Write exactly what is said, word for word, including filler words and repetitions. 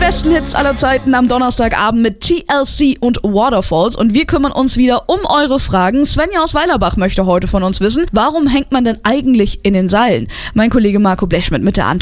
besten Hits aller Zeiten am Donnerstagabend mit T L C und Waterfalls. Und wir kümmern uns wieder um eure Fragen. Svenja aus Weilerbach möchte heute von uns wissen, warum hängt man denn eigentlich in den Seilen? Mein Kollege Marco Blechschmidt mit der Antwort.